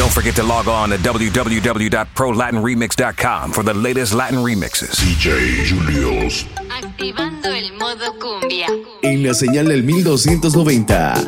Don't forget to log on to www.prolatinremix.com for the latest Latin remixes. DJ Julius. Activando el modo cumbia. En la señal del 1290.